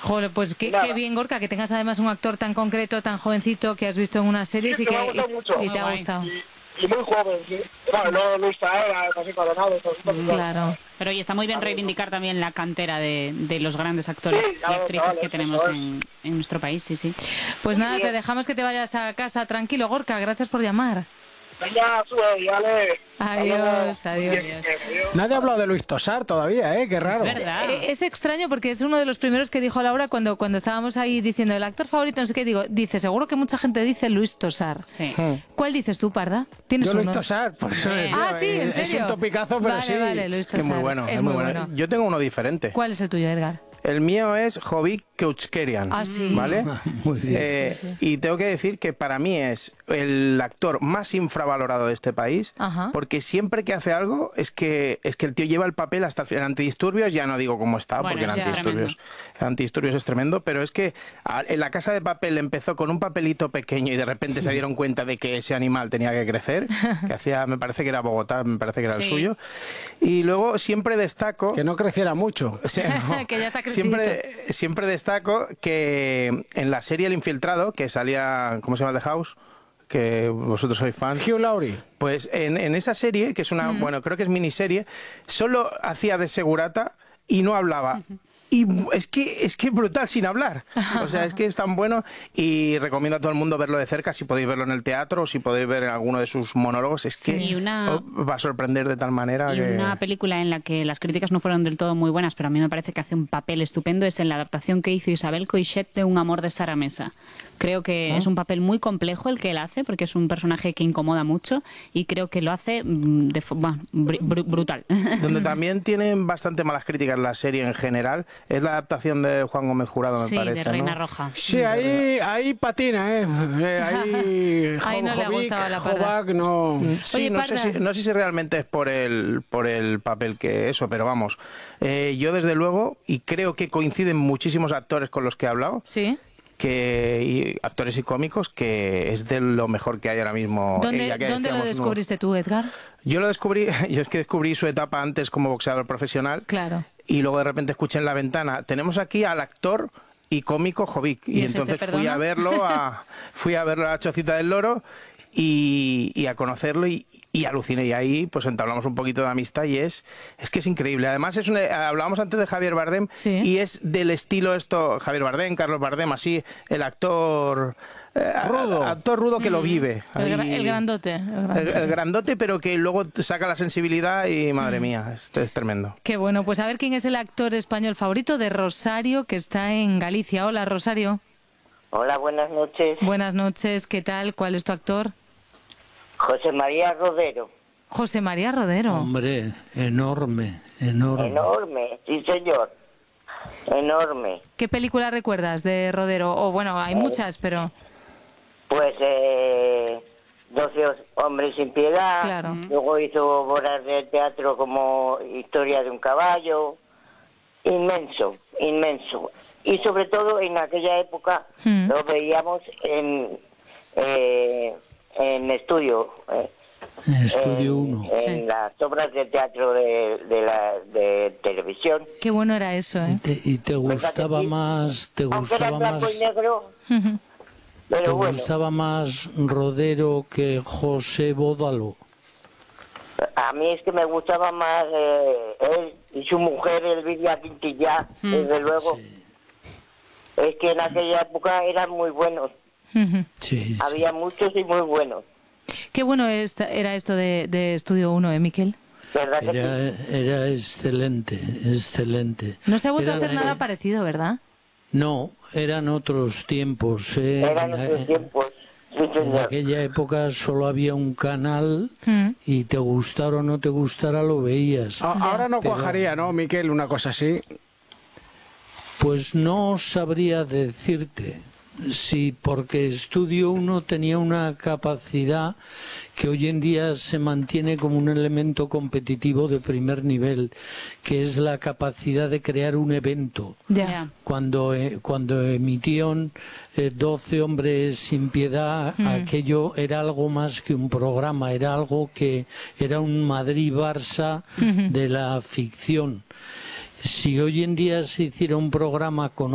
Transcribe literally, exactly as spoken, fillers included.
Joder, pues qué, Nada. qué bien, Gorka, que tengas además un actor tan concreto, tan jovencito, que has visto en unas series Sí, y que que me ha gustado y- mucho. y te ha Muy gustado. Y, y muy joven, sí. Bueno, luego Luis Taera, José Coronado, todo esto, pues, Claro. Pero y está muy bien reivindicar también la cantera de, de los grandes actores Sí, y claro, actrices chavales, que tenemos eso es. en, en nuestro país, sí, sí. Pues nada, Sí. te dejamos que te vayas a casa tranquilo, Gorka. Gracias por llamar. Venga, sube, ya le... Adiós, adiós. adiós. Nadie ha hablado de Luis Tosar todavía, ¿eh? Qué raro. Es verdad. Eh, Es extraño porque es uno de los primeros que dijo Laura cuando, cuando estábamos ahí diciendo el actor favorito, no sé qué, digo, dice, seguro que mucha gente dice Luis Tosar. Sí. Hmm. ¿Cuál dices tú, Parda? ¿Tienes Yo Luis uno? Tosar, por eso Hombre. decía, Ah, sí, ¿en es- serio? Es un topicazo, pero Vale, sí. vale, Luis Que es muy Tosar. bueno, Es es muy bueno. Yo tengo uno diferente. ¿Cuál es el tuyo, Edgar? El mío es Jovic Keuchkerian, Ah, sí. ¿vale? Muy bien. Eh, Sí, sí. Y tengo que decir que para mí es el actor más infravalorado de este país, Ajá. porque siempre que hace algo es que es que el tío lleva el papel hasta el final. Antidisturbios ya no digo cómo está, Bueno, porque en ya. antidisturbios, antidisturbios es tremendo, pero es que a- en La Casa de Papel empezó con un papelito pequeño y de repente se dieron cuenta de que ese animal tenía que crecer, que hacía, me parece que era Bogotá, me parece que era el Sí. suyo, y luego siempre destaco... Que no creciera mucho. O sea, no. Que ya está crecidito. siempre, siempre destaco que en la serie El Infiltrado, que salía, ¿cómo se llama? The House, que vosotros sois fans. Hugh Laurie. Pues en, en esa serie, que es una, bueno, creo que es miniserie, solo hacía de segurata y no hablaba. Y es que es que brutal sin hablar. O sea, es que es tan bueno y recomiendo a todo el mundo verlo de cerca, si podéis verlo en el teatro o si podéis ver en alguno de sus monólogos. Es que Sí, y una- os va a sorprender de tal manera Y que... una película en la que las críticas no fueron del todo muy buenas, pero a mí me parece que hace un papel estupendo, es en la adaptación que hizo Isabel Coixet de Un amor de Sara Mesa. Creo que es un papel muy complejo el que él hace, porque es un personaje que incomoda mucho y creo que lo hace mm, de, fo- bueno, br- br- brutal. Donde también tienen bastante malas críticas la serie en general es la adaptación de Juan Gómez Jurado, me Sí, parece, de Reina ¿no? Roja. Sí, ahí, ahí patina, ¿eh? Eh, Ahí, Ahí no le Jovic, gustaba la Parda. Jovac, no... Sí, Oye, no, sé Parda. si, no sé si realmente es por el, por el papel que eso, pero vamos. Eh, yo desde luego, y creo que coinciden muchísimos actores con los que he hablado, Sí. que y actores y cómicos, que es de lo mejor que hay ahora mismo. ¿Dónde, Ella, que ¿dónde lo decíamos, ¿no? descubriste tú, Edgar? Yo lo descubrí, yo es que descubrí su etapa antes como boxeador profesional. Claro. Y luego de repente escuché en la ventana, tenemos aquí al actor y cómico Jovic. Y Y, dijiste, entonces fui ¿perdona? a verlo, a, fui a verlo a la Chocita del Loro y, y a conocerlo y, y aluciné. Y ahí pues entablamos un poquito de amistad y es, es que es increíble. Además, es un, hablábamos antes de Javier Bardem Sí. y es del estilo esto, Javier Bardem, Carlos Bardem, así, el actor... eh, Rudo. actor rudo que lo vive. El, gra- Ahí- el grandote. el el, grandote. el grandote, pero que luego te saca la sensibilidad y madre mía, es, es tremendo. Qué bueno, pues a ver quién es el actor español favorito de Rosario, que está en Galicia. Hola, Rosario. Hola, buenas noches. Buenas noches, ¿qué tal? ¿Cuál es tu actor? José María Rodero. José María Rodero. Hombre, enorme, enorme. Enorme, sí señor. Enorme. ¿Qué película recuerdas de Rodero? O bueno, hay muchas, pero... Pues eh, doce hombres sin piedad. Claro. Luego hizo obras de teatro como Historia de un caballo. Inmenso, inmenso. Y sobre todo en aquella época Mm. lo veíamos en, eh, en estudio. eh, Estudio en, uno. en Sí. las obras de teatro de, de la de televisión. Qué bueno era eso, ¿Y ¿eh? te, y te gustaba que sí? más, te Aunque era gustaba blanco más, y negro, Ujú. pero te bueno, gustaba más Rodero que José Bódalo? a mí es que me gustaba más eh, él y su mujer, Elvira Quintillá, desde luego. Es que en aquella época eran muy buenos, Ujú. Sí, sí. había muchos y muy buenos, Qué bueno esta- era esto de, de Estudio uno, ¿eh, Miquel? ¿verdad que Era, sí? era excelente, excelente. No se ha vuelto a Era- hacer nada eh, parecido, ¿verdad? No, eran otros tiempos. eh, Eran en, otros eh, tiempos, sí en señor. aquella época solo había un canal Mm. y te gustara o no te gustara lo veías. A- Ahora no Pero- cuajaría, ¿no, Miquel? Una cosa así. Pues no sabría decirte. Sí, porque Estudio uno tenía una capacidad que hoy en día se mantiene como un elemento competitivo de primer nivel, que es la capacidad de crear un evento. Ya. Ya. Cuando, eh, cuando emitieron eh, doce hombres sin piedad, aquello era algo más que un programa, era algo que era un Madrid-Barça de la ficción. Si hoy en día se hiciera un programa con